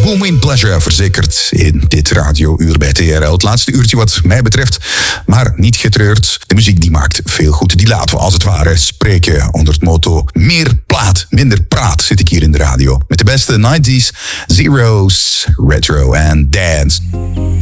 Booming Pleasure verzekerd in dit radiouur bij TRL. Het laatste uurtje wat mij betreft, maar niet getreurd. De muziek die maakt veel goed. Die laten we als het ware spreken onder het motto meer plaat, minder praat zit ik hier in de radio. Met de beste 90s, zeros, retro en dance.